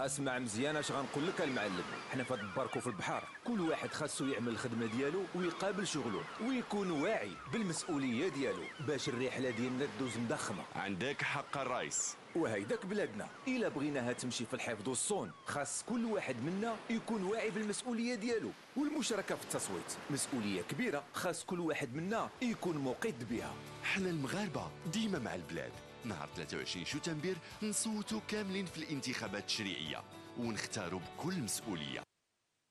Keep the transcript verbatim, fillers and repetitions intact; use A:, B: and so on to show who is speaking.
A: اسمع مزيان اش غنقول لك المعلم. حنا فهاد الباركو في البحر، كل واحد خاصو يعمل الخدمه ديالو ويقابل شغله ويكون واعي بالمسؤوليه ديالو باش الرحله ديالنا تدوز مضخمه.
B: عندك حق الرئيس.
A: وهيداك بلادنا الا بغيناها تمشي في الحفظ والصون، خاص كل واحد منا يكون واعي بالمسؤوليه ديالو والمشاركه في التصويت. مسؤوليه كبيره خاص كل واحد منا يكون مقيد بها.
B: حنا المغاربه ديما مع البلاد. نهار ثلاثة وعشرين شتنبر نصوتوا كاملين في الانتخابات التشريعيه ونختاروا بكل مسؤوليه.